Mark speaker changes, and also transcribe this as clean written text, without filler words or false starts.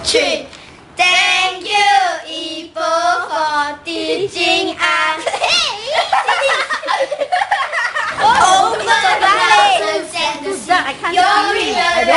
Speaker 1: 去。Thank you, 姨婆for teaching us. 我们的老师 said, 有